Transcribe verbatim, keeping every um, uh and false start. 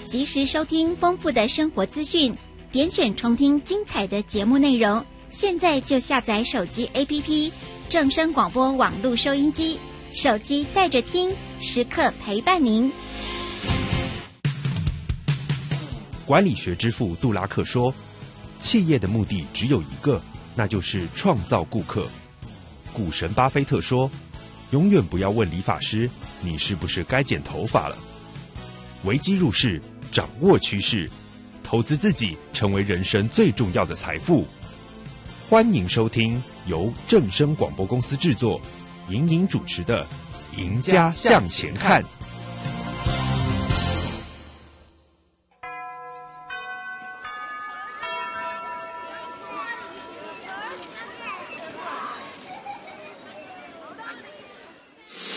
及时收听丰富的生活资讯，点选重听精彩的节目内容。现在就下载手机 A P P 正声广播网络收音机，手机带着听，时刻陪伴您。 管理学之父杜拉克说，企业的目的只有一个，那就是创造顾客。股神巴菲特说，永远不要问理发师你是不是该剪头发了。危机入市，掌握趋势，投资自己成为人生最重要的财富。欢迎收听由正声广播公司制作、莹莹主持的《赢家向前看》。